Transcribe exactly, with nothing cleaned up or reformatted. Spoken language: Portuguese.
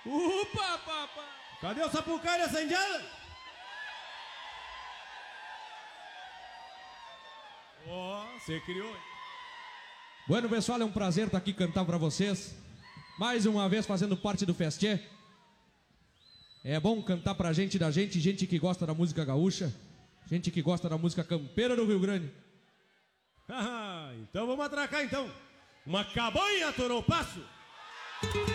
Upa, papá! Cadê o sapucaí dessa indiana? Ó, oh, você criou. Bueno, pessoal, é um prazer estar aqui cantar pra vocês. Mais uma vez fazendo parte do Festiê. É bom cantar pra gente da gente, gente que gosta da música gaúcha, gente que gosta da música campeira do Rio Grande. Ah, então vamos atracar então. Uma cabanha, Toropasso.